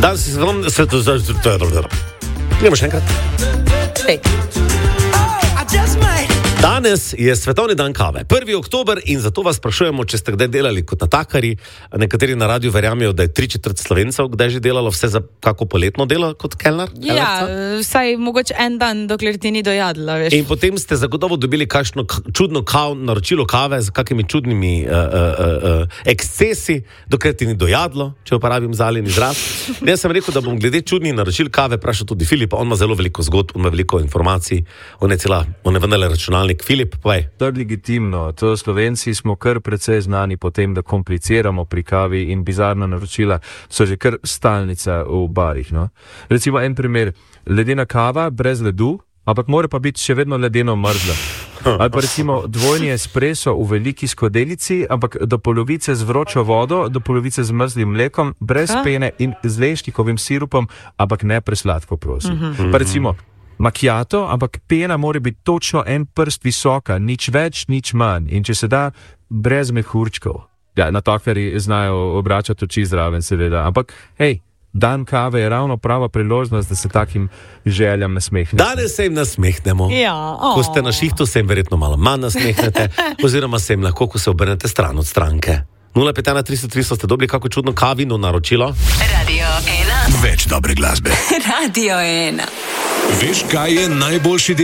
Danes si Gremo še enkrat. Danes je svetovni dan kave, 1. oktober, in zato vas sprašujemo, če ste kdaj delali kot natakari. Nekateri na radiju verjamejo, da je 3/4 Slovencev kdaj že delalo vse za kako poletno delo kot kelner. Ja, vsaj mogoče en dan, dokler ti ni dojadla, veš. In potem ste zagotovo dobili kakšno čudno naročilo kave z kakimi čudnimi ekscesi, dokler ti ni dojadlo, če uporabim zaljen izraz. Jaz sem rekel, da bom glede čudnih naročil kave vprašal tudi Filipa, on ima zelo veliko zgodb, on ima veliko informacij, on je vendarle računalnik. Filip, povej. To je legitimno. To Slovenci smo kar precej znani po tem, da kompliciramo pri kavi, in bizarna naročila so že kar stalnica v barih. No? Recimo en primer, ledena kava brez ledu, ampak mora pa biti še vedno ledeno mrzla. Ali pa recimo dvojni espresso v veliki skodelici, ampak do polovice z vročo vodo, do polovice z mrzlim mlekom, brez pene in z lešnikovim sirupom, ampak ne presladko, prosim. Pa recimo macchiato, ampak pena mora biti točno en prst visoka, nič več, nič manj. In če se da, brez mehurčkov. Ja, natakari znajo obračati oči zraven, seveda. Ampak, hej, dan kave je ravno prava priložnost, da se takim željam nasmehnete. Danes se jim nasmehnemo. Ja, Ko ste na šihtu, se jim verjetno malo manj nasmehnete, oziroma se jim lahko, ko se obrnete stran od stranke. 051 300 ste dobili kako čudno kavino naročilo? Radio 1. Več dobre glasbe. Radio 1. Veš, kaj je najboljši del?